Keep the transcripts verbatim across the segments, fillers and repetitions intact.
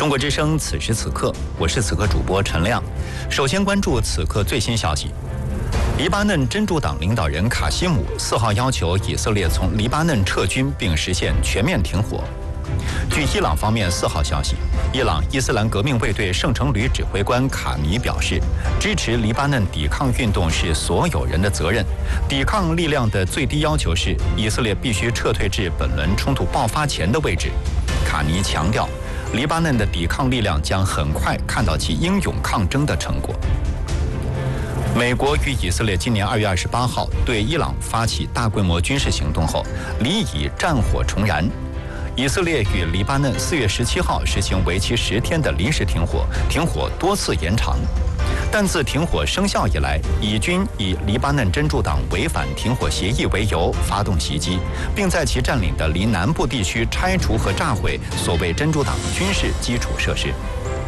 中国之声此时此刻，我是此刻主播陈亮。首先关注此刻最新消息。黎巴嫩真主党领导人卡西姆四号要求以色列从黎巴嫩撤军，并实现全面停火。据伊朗方面四号消息，伊朗伊斯兰革命卫队圣城旅指挥官卡尼表示，支持黎巴嫩抵抗运动是所有人的责任。抵抗力量的最低要求是，以色列必须撤退至本轮冲突爆发前的位置。卡尼强调，黎巴嫩的抵抗力量将很快看到其英勇抗争的成果。美国与以色列今年二月二十八号对伊朗发起大规模军事行动后，黎以战火重燃。以色列与黎巴嫩四月十七号实行为期十天的临时停火，停火多次延长。但自停火生效以来，以军以黎巴嫩真主党违反停火协议为由发动袭击，并在其占领的黎南部地区拆除和炸毁所谓真主党军事基础设施。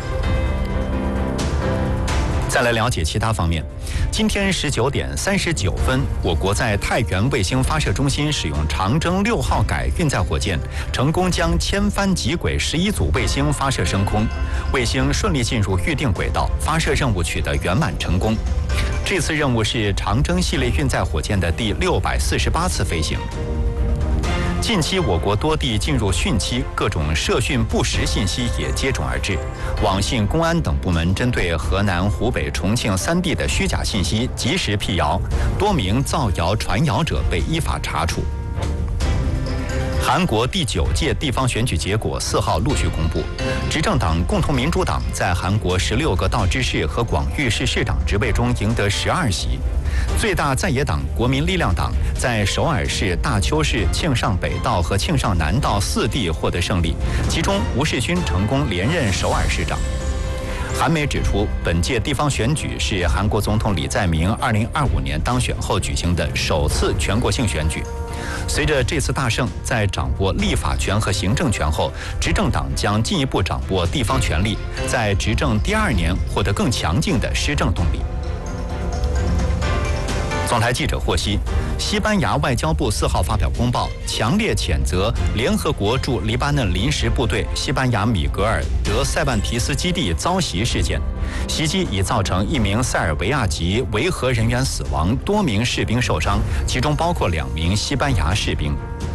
再来了解其他方面。今天十九点三十九分，我国在太原卫星发射中心使用长征六号改运载火箭，成功将千帆极轨十一组卫星发射升空，卫星顺利进入预定轨道，发射任务取得圆满成功。这次任务是长征系列运载火箭的第六百四十八次飞行。近期我国多地进入汛期，各种涉汛不实信息也接踵而至。网信、公安等部门针对河南、湖北、重庆三地的虚假信息及时辟谣，多名造谣传谣者被依法查处。韩国第九届地方选举结果四号陆续公布，执政党共同民主党在韩国十六个道知事和广域市市长职位中赢得十二席，最大在野党国民力量党在首尔市、大邱市、庆尚北道和庆尚南道四地获得胜利，其中吴世勋成功连任首尔市长。韩媒指出，本届地方选举是韩国总统李在明二零二五年当选后举行的首次全国性选举。随着这次大胜，在掌握立法权和行政权后，执政党将进一步掌握地方权力，在执政第二年获得更强劲的施政动力。总台记者获悉，西班牙外交部四号发表公报，强烈谴责联合国驻黎巴嫩临时部队西班牙米格尔德塞万提斯基地遭袭事件。袭击已造成一名塞尔维亚籍维和人员死亡，多名士兵受伤，其中包括两名西班牙士兵。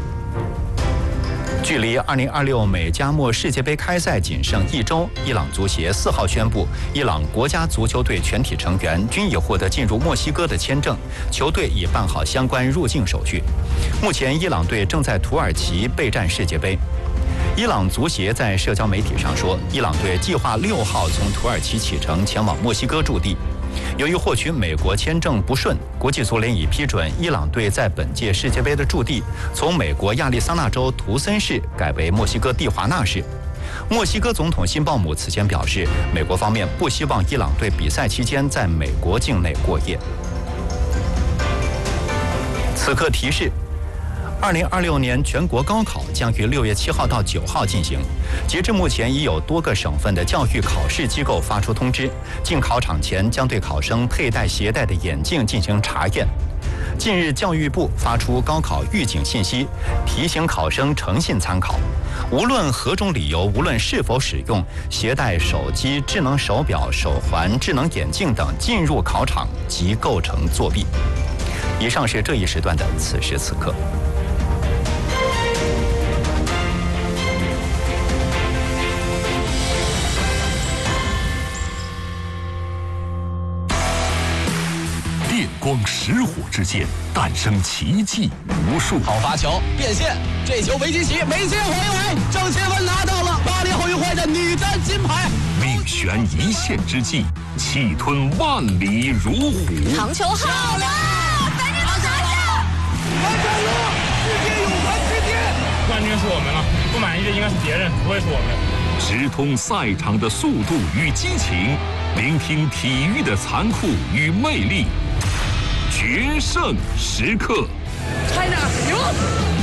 距离二零二六美加墨世界杯开赛仅剩一周，伊朗足协四号宣布，伊朗国家足球队全体成员均已获得进入墨西哥的签证，球队已办好相关入境手续。目前，伊朗队正在土耳其备战世界杯。伊朗足协在社交媒体上说，伊朗队计划六号从土耳其启程前往墨西哥驻地。由于获取美国签证不顺，国际足联已批准伊朗队在本届世界杯的驻地从美国亚利桑那州图森市改为墨西哥蒂华纳市。墨西哥总统辛鲍姆此前表示，美国方面不希望伊朗队比赛期间在美国境内过夜。此刻提示，二零二六年全国高考将于六月七号到九号进行。截至目前，已有多个省份的教育考试机构发出通知，进考场前将对考生佩戴携带的眼镜进行查验。近日，教育部发出高考预警信息，提醒考生诚信参考。无论何种理由，无论是否使用携带手机、智能手表、手环、智能眼镜等进入考场，即构成作弊。以上是这一时段的此时此刻。 电光石火之间，诞生奇迹无数。 好发球，变线，这球没进起，没进回来，郑钦文拿到了巴黎奥运会的女单金牌。 命悬一线之际，气吞万里如虎。 长球好了，赶紧拿下！ 完成了，世界泳坛之巅。 冠军是我们了，不满意的应该是别人，不会是我们。 直通赛场的速度与激情，聆听体育的残酷与魅力。决胜时刻 ，China 赢。